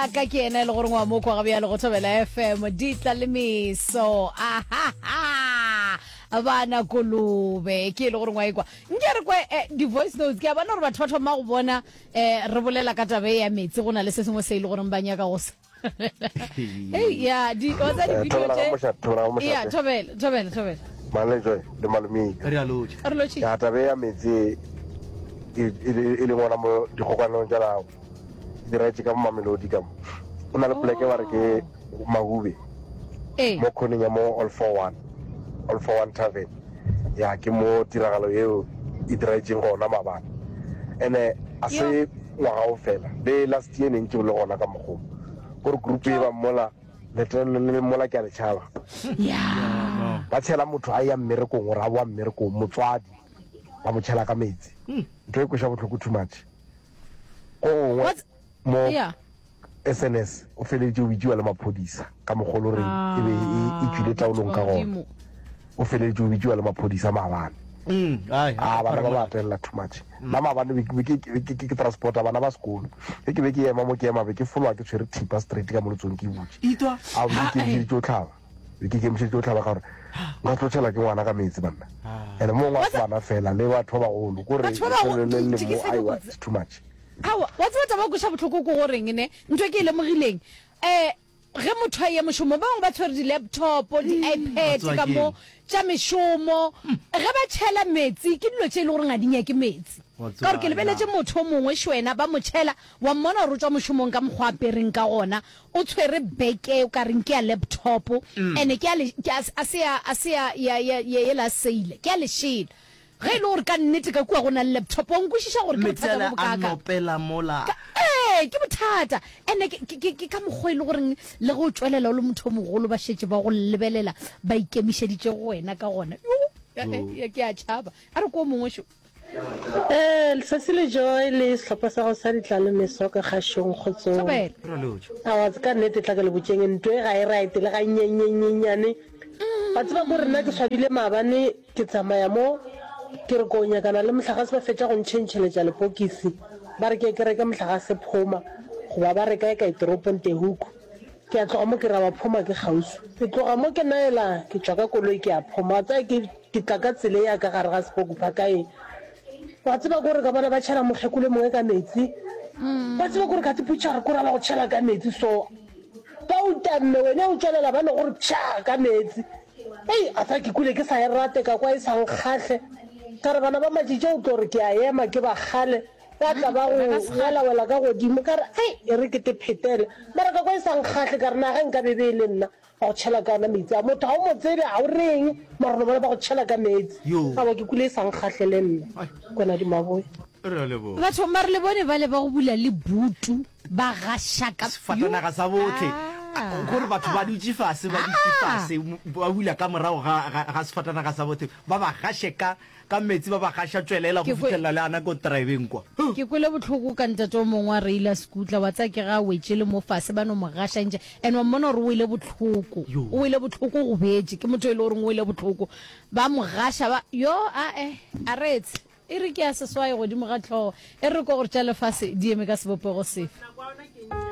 ya ka ke ena le gore ngwa mo kwa ga bya le go Thobela FM ditla le miso abana kolube ke le gore ngwa ikwa nkere kwa di voice notes ke abana gore batho ba thoma go bona re bolela ka tabe ya metsi gona le se sengwe se ile gore mbanya ka go se hey ya di o tsa di video tse ya Thobela male joy le malumi re aloche ya tabe ya metsi ile ngwana mo dikgokanong tsa lago dira ka Mamelodi ka mo ona le pleke wa re ke Mahube mo khoning ya mo all for one tavern ya ke mo tiragalo eo e diraetseng gona mabana ene a se ngwaga o fela le last year neng ke le gona ka mogo gore group e ba mola le mola ke a le tshaba ya ba tshela motho a ya mmereko gore a boa mmereko motswadi ba mo tshela ka metsi ntho e kosha botlhoko too much mo SNS o feletse o bidiwa le maphodisa ka mogolo re e be e tswile taolong ka gona o feletse o bidiwa le maphodisa maabane bana ba ba tella too much nna maabane ke transporta bana ba sekolo ke be ke ema mo ke ema be ke folwa ke tshwere thipa straight ka molotsong ke butse a o ke di tlo tlhaba ke mse tlo tlhaba ka gore nka tlo tshela ke ngwana ka metsi banna ene mo ngwa bana fela le batho ba golo gore le mo I was too much wa tsaba ba go sha botlhoko go goreng ne ntwe ke ile mogileng ge motho a ye moshomo ba ba tshwere di laptop di iPad ka mo tša meshomo ge ba tshela metsi ke dilo tše ile gore ngadinya ke metsi ka gore ke lebeletse motho mongwe shwena ba mo tshela wa mmona re tswa moshomong ka mokgwa apereng ka gona o tshwere beke o ka reng ke ya laptop ene ke a se ya la seile ke a le shile ge ile gore ka nnete ka kua go na laptop o nkwishisha gore ke bothata bo nopela mola ke bothata ene ke ka moggo ile gore le go tswelela o le motho mogolo ba shetse ba go lebelela ba ikemišeditše go wena ka gona ke a tšhaba a re ko mongwe sho letsatsi le joy le setlhopha sa go sa ditla le meso ka kgašong kgotsong a wa ka nnete tla ka le botseng ntwe ga e right le ga nyenyenyenyane ba tseba gore nna ke swabile maabane ke tsamaya mo ke re ko nyakana le motlhagase ba fetša go ntšhentšheletša lepokisi ba re ke reka motlhagase phoma goba ba reka e ka itoropong tehuku ke a tloga mo ke ra ba phoma ke kgausu ke tloga mo ke naela ke tswa ka koloi ke a phoma tsa ke tla ka tsele ya ka gare ga sepoku pa kae wa tseba gore ka bona ba tšhela mokgekole mongwe ka metsi ba tseba gore ka teputša re kora ba go tšhela ka metsi so ba utamme wena o tswelela ba le gore tšha ka metsi a tsa ke kule ke sa e rate ka kwa e sa nkgatlhe ka re bana ba matšitše o tlo gore ke a ema ke ba gale ba tla ba go welawela ka godimo ka re e re ke te phetele mara ka kwa e sa nkgatlhe ka re naga nka bebe e le nna ba go tšhela ka ona metsi a motho ga o mo tsebe ga o reng mara no bona ba go tšhela ka metsi ga ba ke kule e sa nkgatlhe le nna kona di maboe batho mare le bone ba le ba go bula le butu ba gaša ka sefatanaga sa botlhe gore batho ba dutse fase ba bula ka morago ga sefatanaga sa botlhe ba ba gaše ka metsi ba ba gaša tswelela go fitlhelela le ana ko driving kwa ke kwele botlhoko ka ntate o mongwe a reila skutla wa tsa ke ga wetse le mo fase ba no mo gaša nje and wa mmona gore o ile botlhoko go betse ke motho e le gore o ile botlhoko ba mo gaša ba a retse e re ke a seswaye godimo ga tlhogo e re ko gore tša lefase di eme ka sebopego sefe